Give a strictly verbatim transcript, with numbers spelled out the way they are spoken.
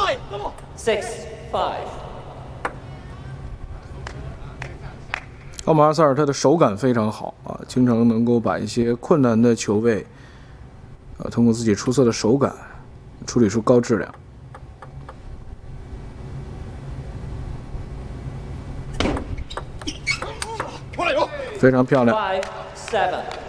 Six five。 奥马尔萨尔他的手感非常好啊，经常能够把一些困难的球位，呃，通过自己出色的手感处理出高质量。非常漂亮。 Five seven。